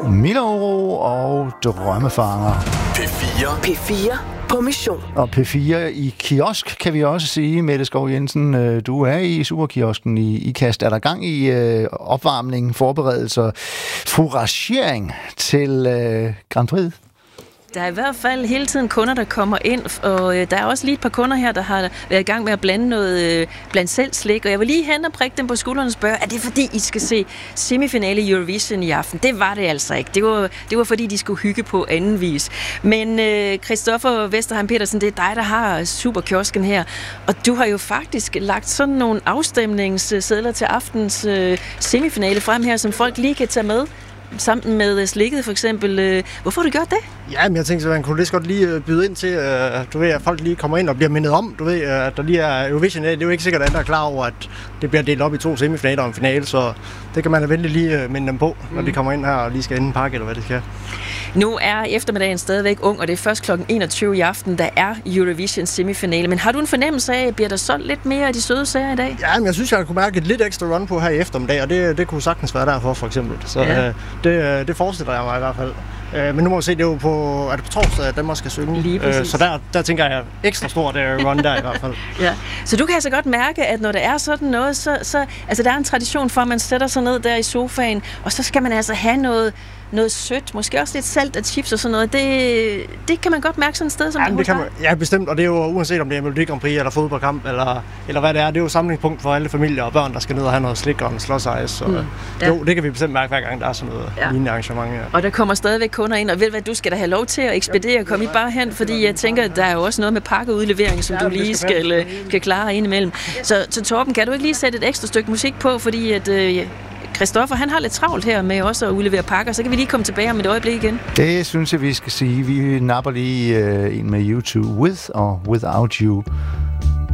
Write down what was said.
Milo og Drømmefanger. P4 på mission. Og P4 i kiosk, kan vi også sige. Mette Skov Jensen, du er i Superkiosken i IKAST. Er der gang i opvarmning, forberedelser, fouragering til Grand Prix? Der er i hvert fald hele tiden kunder, der kommer ind, og der er også lige et par kunder her, der har været i gang med at blande noget blandt selv slik, og jeg vil lige hen og prikke dem på skulderen og spørge, er det fordi, I skal se semifinale i Eurovision i aften? Det var det altså ikke. Det var fordi, de skulle hygge på anden vis. Men Christoffer Vesterheim Petersen, det er dig, der har Superkiosken her, og du har jo faktisk lagt sådan nogle afstemningssedler til aftens semifinale frem her, som folk lige kan tage med. Sammen med slikket for eksempel. Hvorfor har du gjort det? Ja, men jeg tænkte, at man kunne lige så godt lige byde ind til, at folk lige kommer ind og bliver mindet om, at der lige er Eurovision. Det er jo ikke sikkert, at andre er klar over, at det bliver delt op i 2 semifinaler og en finale, så det kan man da vældig lige minde dem på, når de kommer ind her og lige skal ende en pakke, eller hvad det skal. Nu er eftermiddagen stadigvæk ung, og det er først kl. 21 i aften, der er Eurovision semifinale. Men har du en fornemmelse af, bliver der solgt lidt mere af de søde sager i dag? Ja, men jeg synes, jeg kunne mærke et lidt ekstra run på her i eftermiddag, og det kunne sagtens være derfor, for eksempel. Så ja. Det forestiller jeg mig i hvert fald. Men nu må vi se, det er jo på torsdag, at Danmark skal synge. Så der tænker jeg ekstra stort run der i hvert fald. Ja. Så du kan altså godt mærke, at når der er sådan noget, så altså der er en tradition for, at man sætter sig ned der i sofaen, og så skal man altså have noget sødt, måske også lidt salt af chips og sådan noget. Det kan man godt mærke sådan et sted som det kan man, ja, bestemt, og det er jo uanset om det er Melodi Grand Prix eller fodboldkamp eller hvad det er jo samlingspunkt for alle familier og børn, der skal ned og have noget slik og en slåsejs. Så jo, det kan vi bestemt mærke hver gang, der er sådan noget lignende arrangement. Ja. Og der kommer stadigvæk kunder ind, og ved du hvad, du skal da have lov til at ekspedere og komme i bare hen, fordi jeg tænker, at der er jo også noget med pakkeudlevering, som du lige skal klare indimellem. Så Torben, kan du ikke lige sætte et ekstra stykke musik på, fordi at Christoffer, han har lidt travlt her med også at udlevere pakker, så kan vi lige komme tilbage om et øjeblik igen. Det synes jeg, vi skal sige. Vi napper lige en med You Too, With or Without You.